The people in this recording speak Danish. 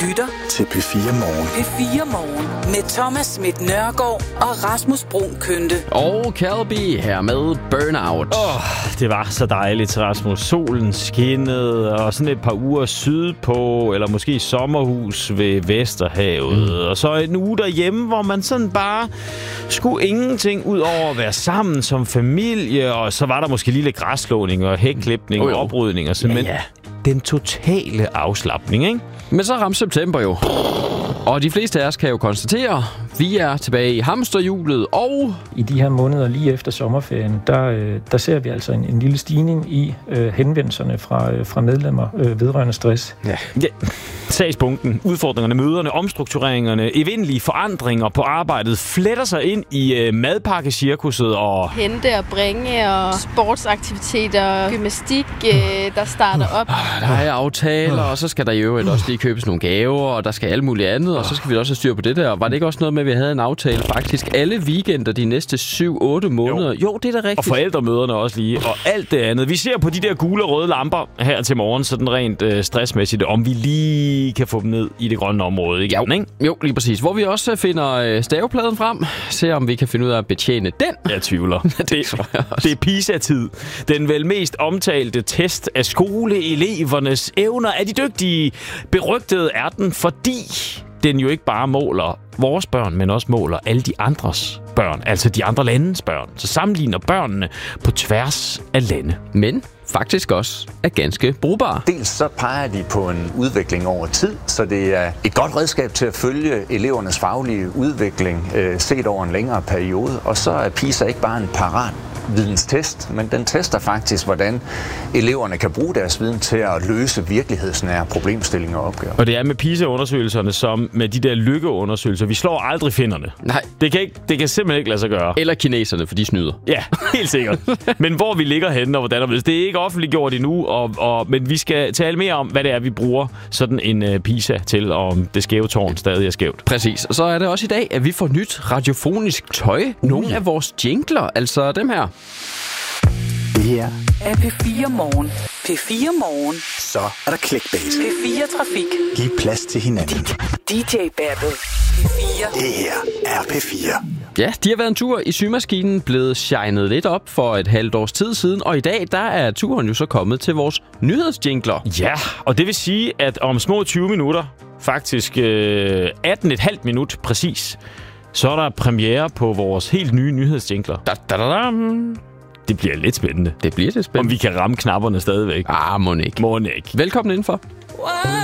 lytter til P4 Morgen. P4 Morgen med Thomas Schmidt Nørgaard og Rasmus Bruun Kønte. Og Calby her med Burnout. Det var så dejligt, Rasmus. Solen skinnede, og sådan et par uger sydpå, eller måske sommerhus ved Vesterhavet. Og så en uge derhjemme, hvor man sådan bare skulle ingenting ud over at være sammen som familie, og så var der måske lille græsslåning og hækklipning og oprydning og sådan. Men den totale afslapning, ikke? Men så ramte september jo. Og de fleste af os kan jo konstatere, vi er tilbage i hamsterhjulet, og i de her måneder lige efter sommerferien, der ser vi altså en lille stigning i henvendelserne fra medlemmer vedrørende stress. Ja. Sagsbunken, udfordringerne, møderne, omstruktureringerne, evindelige forandringer på arbejdet fletter sig ind i madpakkecirkuset og hente og bringe og sportsaktiviteter, gymnastik, der starter op. Der er aftaler, og så skal der jo også lige købes nogle gaver, og der skal alt muligt andet, og så skal vi også have styr på det der. Var det ikke også noget med, at vi havde en aftale faktisk alle weekender de næste 7-8 måneder? Jo, det er da rigtigt. Og forældremøderne også lige, og alt det andet. Vi ser på de der gule og røde lamper her til morgen, sådan rent stressmæssigt, om vi lige kan få dem ned i det grønne område igen, ikke? Jo, lige præcis. Hvor vi også finder stavepladen frem, ser om vi kan finde ud af at betjene den. Jeg tvivler. Det er PISA-tid. Den vel mest omtalte test af skoleelevernes evner. Er de dygtige? Berygtede er den, fordi den jo ikke bare måler vores børn, men også måler alle de andres børn, altså de andre landes børn. Så sammenligner børnene på tværs af lande. Men faktisk også er ganske brugbare. Dels så peger de på en udvikling over tid, så det er et godt redskab til at følge elevernes faglige udvikling set over en længere periode. Og så er PISA ikke bare en parat videnstest, men den tester faktisk, hvordan eleverne kan bruge deres viden til at løse virkelighedsnære problemstillinger og opgaver. Og det er med PISA-undersøgelserne som med de der lykkeundersøgelser. Vi slår aldrig finnerne. Nej. Det kan simpelthen ikke lade sig gøre. Eller kineserne, for de snyder. Ja, helt sikkert. Men hvor vi ligger henne og hvordan og hvis. Det er ikke offentliggjort endnu, men vi skal tale mere om, hvad det er, vi bruger sådan en PISA til, og om det skæve tårn stadig er skævt. Præcis. Og så er det også i dag, at vi får nyt radiofonisk tøj. Nogle af vores jingler, altså dem her. Det her er P4 Morgen. P4 Morgen. Så er der clickbait. P4 Trafik. Giv plads til hinanden. DJ Battle. P4. Det her er P4. Ja, de har været en tur i symaskinen, blevet shined lidt op for et halvt års tid siden, og i dag, der er turen jo så kommet til vores nyhedsjingler. Ja, og det vil sige, at om små 20 minutter, faktisk 18,5 minut præcis, så er der premiere på vores helt nye nyhedsjingler. Det bliver lidt spændende. Det bliver lidt spændende. Om vi kan ramme knapperne stadigvæk. Mon ikke. Mon ikke. Velkommen indenfor.